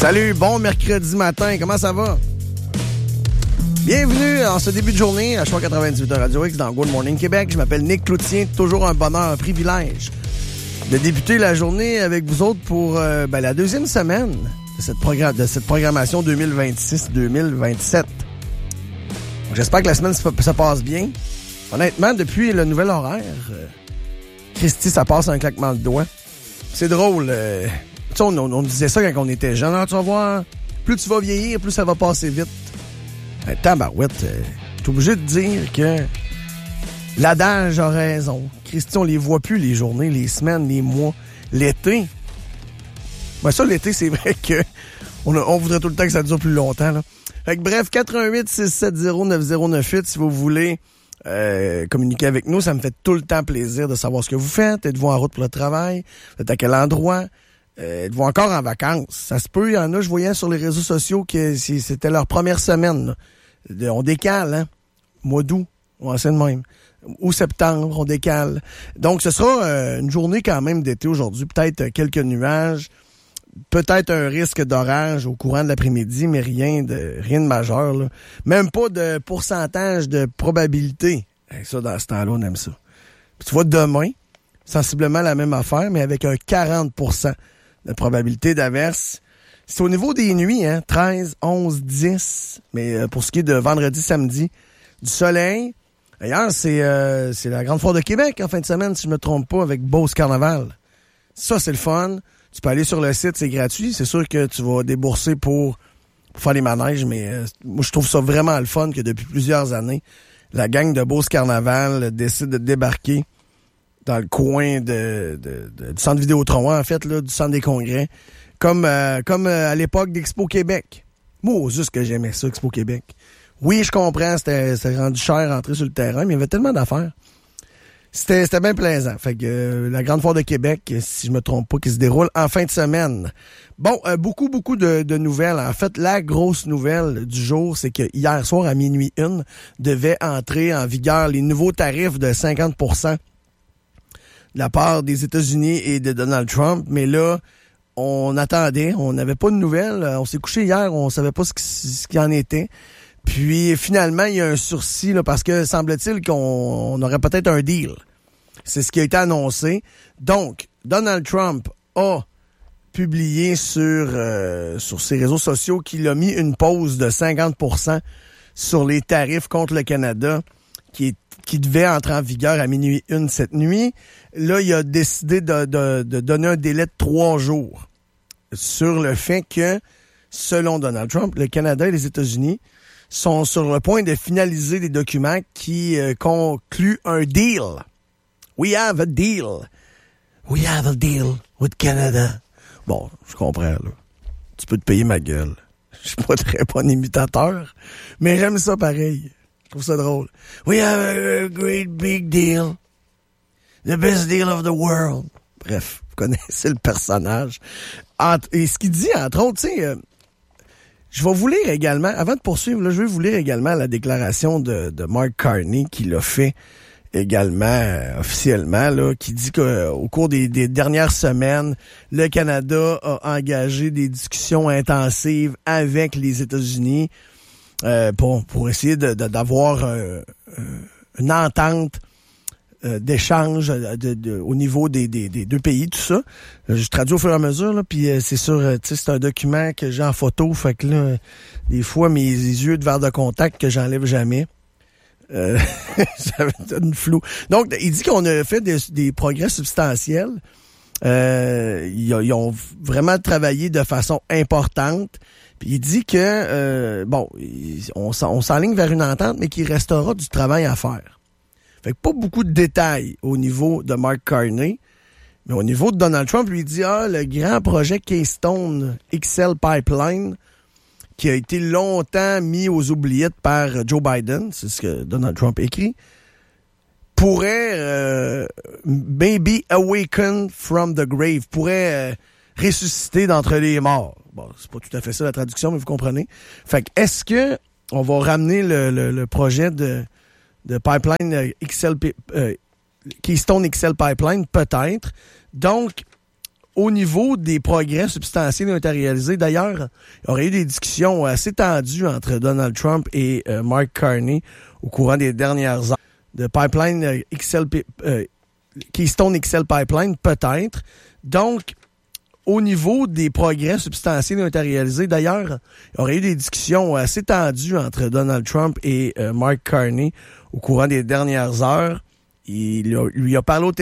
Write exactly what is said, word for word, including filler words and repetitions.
Salut, bon mercredi matin, comment ça va? Bienvenue en ce début de journée à Choix quatre-vingt-dix-huit de Radio X dans Good Morning Québec. Je m'appelle Nick Cloutier, toujours un bonheur, un privilège de débuter la journée avec vous autres pour euh, ben, la deuxième semaine de cette, progr- de cette programmation deux mille vingt-six deux mille vingt-sept. Donc, j'espère que la semaine ça passe bien. Honnêtement, depuis le nouvel horaire, euh, Christy, ça passe un claquement de doigts. C'est drôle. Euh, tu sais, on, on, on disait ça quand on était jeune. Alors, tu vas voir, plus tu vas vieillir, plus ça va passer vite. Euh, tabarouette, euh, je suis obligé de dire que l'adage a raison. Christy, on les voit plus, les journées, les semaines, les mois, l'été. Ben ça, l'été, c'est vrai que on, a, on voudrait tout le temps que ça dure plus longtemps. Là. Fait que bref, quatre un huit six sept zéro neuf zéro neuf huit, si vous voulez euh, communiquer avec nous, ça me fait tout le temps plaisir de savoir ce que vous faites. Êtes-vous en route pour le travail? Vous êtes à quel endroit? Euh, êtes-vous encore en vacances? Ça se peut, il y en a, je voyais sur les réseaux sociaux que c'était leur première semaine. Là. On décale, hein? Mois d'août, on essaie de même. Ou septembre, on décale. Donc, ce sera euh, une journée quand même d'été aujourd'hui. Peut-être quelques nuages, peut-être un risque d'orage au courant de l'après-midi, mais rien de rien de majeur. Là. Même pas de pourcentage de probabilité. Et ça, dans ce temps-là, on aime ça. Puis tu vois, demain, sensiblement la même affaire, mais avec un quarante pour cent de probabilité d'averse. C'est au niveau des nuits, hein, treize, onze, dix. Mais euh, pour ce qui est de vendredi, samedi, du soleil. D'ailleurs, c'est, euh, c'est la Grande Foire de Québec en fin de semaine, si je me trompe pas, avec Beauce Carnaval. Ça, c'est le fun. Tu peux aller sur le site, c'est gratuit. C'est sûr que tu vas débourser pour, pour faire les manèges, mais euh, moi, je trouve ça vraiment le fun que depuis plusieurs années, la gang de Beauce Carnaval décide de débarquer dans le coin de, de, de, du centre Vidéotron, en fait, là, du centre des congrès, comme, euh, comme euh, à l'époque d'Expo Québec. Moi, juste que j'aimais ça, Expo Québec. Oui, je comprends, c'était, c'était rendu cher rentrer sur le terrain, mais il y avait tellement d'affaires. C'était, c'était bien plaisant. Fait que euh, la Grande Foire de Québec, si je me trompe pas, qui se déroule en fin de semaine. Bon, euh, beaucoup, beaucoup de, de nouvelles. En fait, la grosse nouvelle du jour, c'est que hier soir, à minuit une, devait entrer en vigueur les nouveaux tarifs de cinquante pour cent de la part des États-Unis et de Donald Trump. Mais là, on attendait, on n'avait pas de nouvelles. On s'est couché hier, on savait pas ce qui, ce qui en était. Puis finalement, il y a un sursis là, parce que semble-t-il qu'on on aurait peut-être un deal. C'est ce qui a été annoncé. Donc, Donald Trump a publié sur, euh, sur ses réseaux sociaux qu'il a mis une pause de cinquante pour cent sur les tarifs contre le Canada qui, est, qui devait entrer en vigueur à minuit une cette nuit. Là, il a décidé de, de, de donner un délai de trois jours sur le fait que, selon Donald Trump, le Canada et les États-Unis sont sur le point de finaliser des documents qui euh, concluent un deal. We have a deal. We have a deal with Canada. Bon, je comprends, là. Tu peux te payer ma gueule. Je suis pas très bon imitateur, mais j'aime ça pareil. Je trouve ça drôle. We have a great big deal. The best deal of the world. Bref, vous connaissez le personnage. Entre, et ce qu'il dit, entre autres, tu sais... Euh, je vais vous lire également, avant de poursuivre, là, je vais vous lire également la déclaration de, de Mark Carney qu'il a fait également euh, officiellement, là, qui dit qu'au cours des, des dernières semaines, le Canada a engagé des discussions intensives avec les États-Unis euh, pour, pour essayer de, de, d'avoir euh, une entente Euh, d'échange de, de, de, au niveau des, des, des deux pays, tout ça. Euh, je traduis au fur et à mesure, là, puis euh, c'est sûr, euh, tu sais, c'est un document que j'ai en photo, fait que là, des fois, mes yeux de verre de contact que j'enlève jamais, euh, ça donne flou. Donc, il dit qu'on a fait des, des progrès substantiels. Euh, ils, ils ont vraiment travaillé de façon importante. Puis il dit que, euh, bon, on, on s'enligne vers une entente, mais qu'il restera du travail à faire. Fait que pas beaucoup de détails au niveau de Mark Carney, mais au niveau de Donald Trump, lui dit, ah, le grand projet Keystone X L Pipeline, qui a été longtemps mis aux oubliettes par Joe Biden, c'est ce que Donald Trump écrit, pourrait euh, maybe awaken from the grave, pourrait euh, ressusciter d'entre les morts. Bon, c'est pas tout à fait ça la traduction, mais vous comprenez. Fait que est-ce que on va ramener le, le, le projet de de pipeline X L, euh, Keystone X L Pipeline, peut-être. Donc, au niveau des progrès substantiels qui ont été réalisés, d'ailleurs, il y aurait eu des discussions assez tendues entre Donald Trump et euh, Mark Carney au courant des dernières heures. De Pipeline euh, X L, euh, Keystone X L Pipeline, peut-être. Donc, au niveau des progrès substantiels qui ont été réalisés, d'ailleurs, il y aurait eu des discussions assez tendues entre Donald Trump et euh, Mark Carney au courant des dernières heures. Il lui a parlé au téléphone.